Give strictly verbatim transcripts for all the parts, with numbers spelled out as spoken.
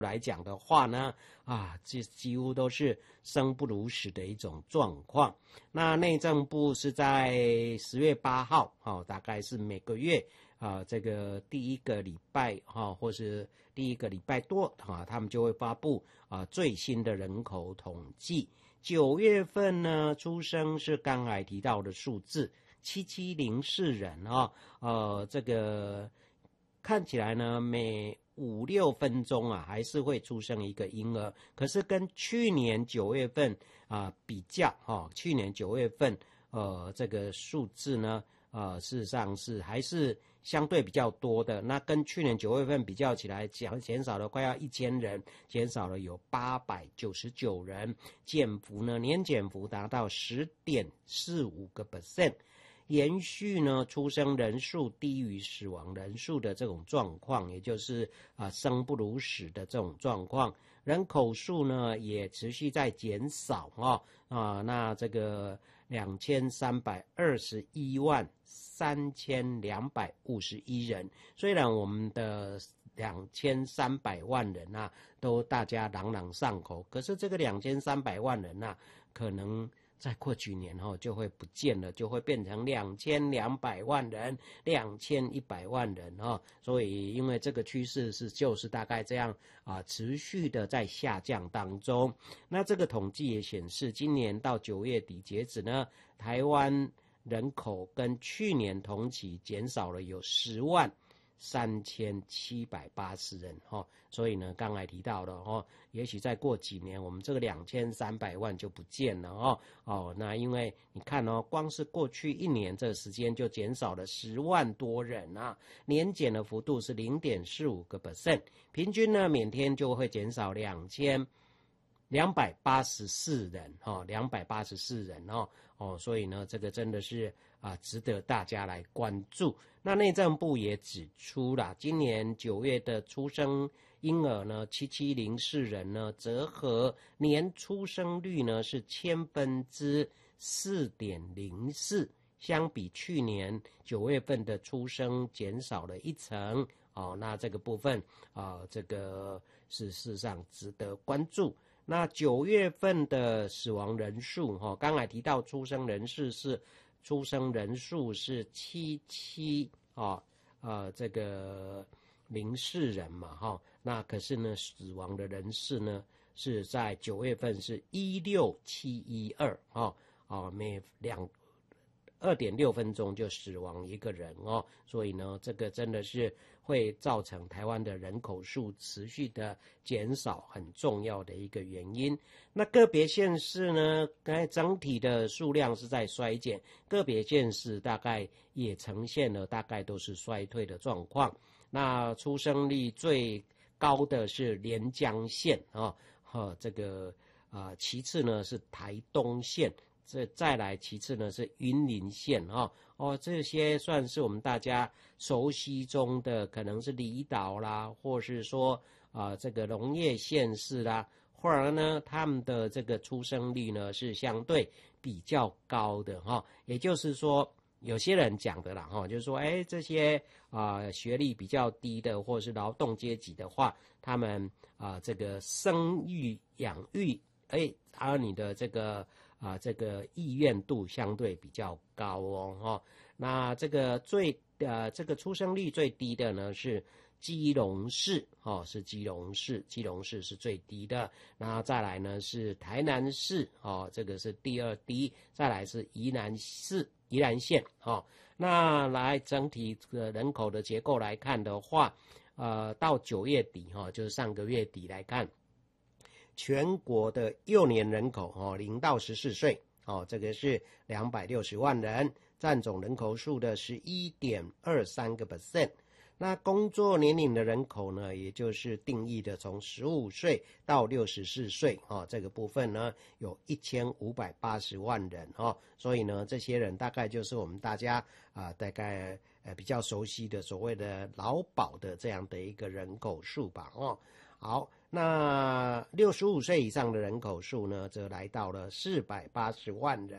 来讲的话呢，啊，这几乎都是生不如死的一种状况。那内政部是在十月八号，哦，大概是每个月啊，这个第一个礼拜哈、啊，或是第一个礼拜多啊，他们就会发布啊最新的人口统计。九月份呢，出生是刚才提到的数字七七零四人啊，呃，这个看起来呢，每五六分钟啊，还是会出生一个婴儿。可是跟去年九月份啊比较，哈、哦，去年九月份呃这个数字呢，呃事实上是还是相对比较多的。那跟去年九月份比较起来，减减少了快要一千人，减少了有八百九十九人，减幅呢年减幅达到十点四五个 percent。延续呢出生人数低于死亡人数的这种状况，也就是啊生不如死的这种状况。人口数呢也持续在减少啊啊，那这个两千三百二十一万三千两百五十一人，虽然我们的两千三百万人啊都大家朗朗上口，可是这个两千三百万人啊可能再过几年后就会不见了，就会变成两千两百万人、两千一百万人哈。所以因为这个趋势是就是大概这样啊，持续的在下降当中。那这个统计也显示，今年到九月底截止呢，台湾人口跟去年同期减少了有十万三千七百八十人哈，所以呢，刚才提到了哦，也许再过几年，我们这个两千三百万就不见了哦哦，那因为你看哦，光是过去一年这个时间就减少了十万多人啊，年减的幅度是零点四五个 percent， 平均呢每天就会减少两千两百八十四人哈，两百八十四人哦哦，所以呢，这个真的是啊，值得大家来关注。那内政部也指出啦，今年九月的出生婴儿呢，七七零四人呢，折合年出生率呢是千分之四点零四，相比去年九月份的出生减少了一成哦。那这个部分啊，这个是事实上值得关注。那九月份的死亡人数，哈、哦，刚才提到出生人数是出生人数是七七啊，呃，这个零四人嘛，哈、哦，那可是呢，死亡的人数呢是在九月份是一六七一二，哈，啊，每两二点六分钟就死亡一个人哦，所以呢，这个真的是会造成台湾的人口数持续的减少，很重要的一个原因。那个别县市呢，刚才整体的数量是在衰减，个别县市大概也呈现了大概都是衰退的状况。那出生率最高的是连江县啊，和这个啊，其次呢是台东县。这再来，其次呢是云林县哦哦，这些算是我们大家熟悉中的，可能是离岛啦，或是说啊、呃、这个农业县市啦，或者呢他们的这个出生率呢是相对比较高的哈、哦，也就是说有些人讲的啦哈、哦，就是说哎这些啊、呃、学历比较低的或是劳动阶级的话，他们啊、呃、这个生育养育哎还有你的这个。啊，这个意愿度相对比较高哦，哈、哦。那这个最呃，这个出生率最低的呢是基隆市，哦，是基隆市，基隆市是最低的。然后再来呢是台南市，哦，这个是第二低。再来是宜兰市，宜兰县，哦。那来整体的人口的结构来看的话，呃，到九月底，哈、哦，就是上个月底来看。全国的幼年人口哦，零到十四岁哦，这个是两百六十万人，占总人口数的十一点二三个 percent。那工作年龄的人口呢，也就是定义的从十五岁到六十四岁哦，这个部分呢有一千五百八十万人哦，所以呢，这些人大概就是我们大家啊、呃，大概呃比较熟悉的所谓的劳保的这样的一个人口数吧哦。好，那六十五岁以上的人口数呢，则来到了四百八十万人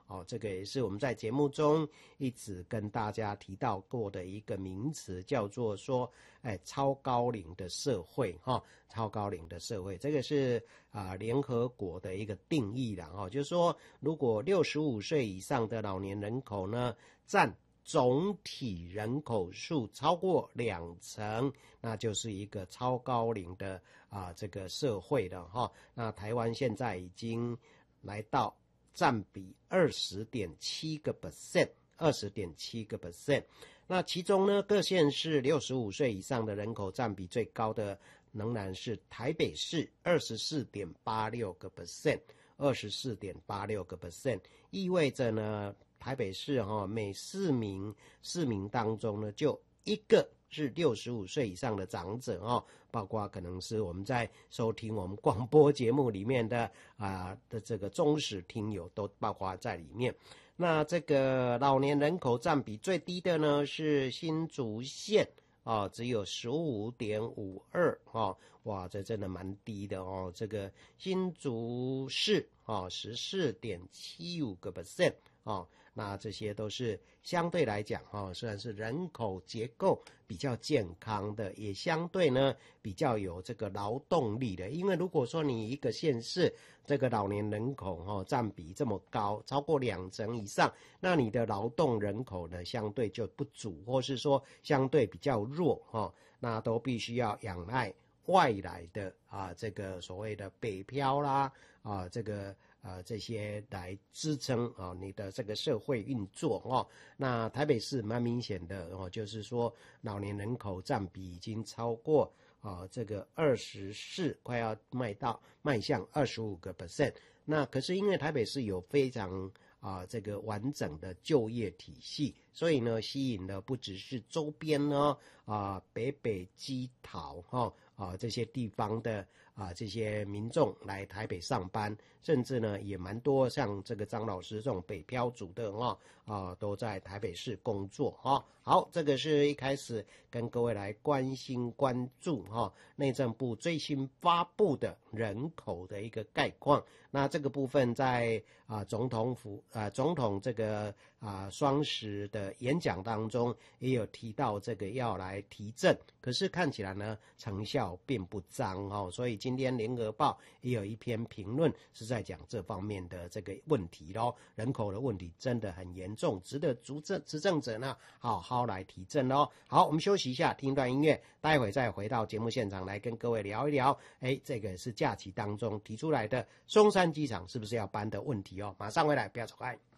哦，这个也是我们在节目中一直跟大家提到过的一个名词，叫做说，哎，超高龄的社会哈、哦，超高龄的社会，这个是啊、呃、联合国的一个定义啦哈、哦，就是说，如果六十五岁以上的老年人口呢，占总体人口数超过两成，那就是一个超高龄的啊、呃、这个社会了哈、哦。那台湾现在已经来到占比二十点七个 percent， 二十点七个 percent。那其中呢，各县市六十五岁以上的人口占比最高的仍然是台北市二十四点八六个 percent， 二十四点八六个 percent， 意味着呢，台北市哈、哦、每四名市民当中呢，就一个是六十五岁以上的长者哦，包括可能是我们在收听我们广播节目里面的啊、呃、的这个忠实听友都包括在里面。那这个老年人口占比最低的呢是新竹县哦，只有 十五点五二 哦，哇，这真的蛮低的哦。这个新竹市哦 十四点七五个 percent 哦。那这些都是相对来讲哈、哦，虽然是人口结构比较健康的，也相对呢比较有这个劳动力的。因为如果说你一个县市这个老年人口哈、哦、占比这么高，超过两成以上，那你的劳动人口呢相对就不足，或是说相对比较弱哈、哦，那都必须要仰赖外来的啊这个所谓的北漂啦啊这个。呃，这些来支撑啊、哦、你的这个社会运作哦。那台北市蛮明显的哦，就是说老年人口占比已经超过啊、哦、这个二十四，快要迈到迈向二十五个 percent。那可是因为台北市有非常啊这个完整的就业体系，所以呢吸引了不只是周边呢啊北北基桃哈啊这些地方的。啊，这些民众来台北上班，甚至呢也蛮多像这个张老师这种北漂族的哦，啊，都在台北市工作哈、哦。好，这个是一开始跟各位来关心关注哈、哦，内政部最新发布的人口的一个概况。那这个部分在啊总统府啊总统这个啊双十的演讲当中也有提到这个要来提振，可是看起来呢成效并不彰哦，所以今天联合报也有一篇评论是在讲这方面的这个问题咯，人口的问题真的很严重，值得执政执政者呢好好来提振咯。好，我们休息一下，听一段音乐，待会再回到节目现场来跟各位聊一聊。哎，这个是假期当中提出来的松山机场是不是要搬的问题哦？马上回来，不要走开。